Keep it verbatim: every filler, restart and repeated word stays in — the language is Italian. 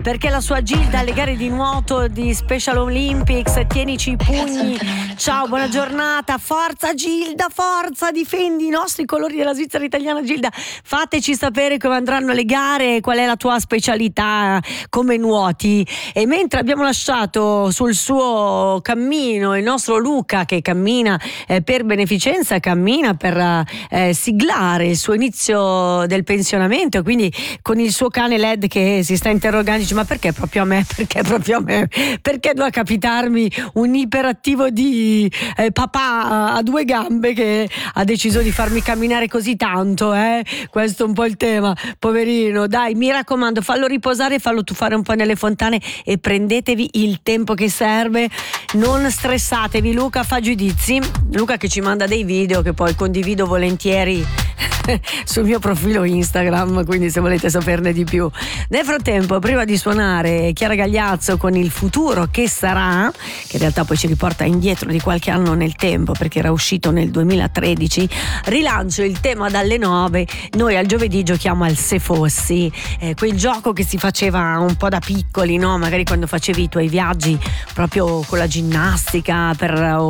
perché la sua Gilda alle gare di nuoto di Special Olympics. Tienici i pugni. Ciao, buona giornata. Forza Gilda, forza, difendi i nostri colori della Svizzera italiana. Gilda, fateci sapere come andranno le gare, qual è la tua specialità, come nuoti. E mentre abbiamo lasciato sul suo cammino il nostro Luca, che cammina eh, per beneficenza, cammina per eh, siglare il suo inizio del pensionamento, quindi con il suo cane Led che si sta interrogando, dice: ma perché proprio a me? Perché proprio a me? Perché doveva capitarmi un iperattivo di eh, papà a due gambe che ha deciso di farmi camminare così tanto, eh? Questo è un po' il tema, poverino. Dai, mi raccomando, fallo riposare, fallo tuffare un po' nelle fontane e prendetevi il tempo che serve, non stressatevi. Luca fa giudizi, Luca che ci manda dei video che poi condivido volentieri sul mio profilo Instagram, quindi se volete saperne di più. Nel frattempo, prima di suonare Chiara Gagliazzo con Il futuro che sarà, che in realtà poi ci riporta indietro di qualche anno nel tempo perché era uscito nel duemilatredici, rilancio il tema dalle nove. Noi al giovedì giochiamo al Se Fossi, eh, quel gioco che si faceva un po' da piccoli, no? Magari quando facevi i tuoi viaggi proprio con la ginnastica per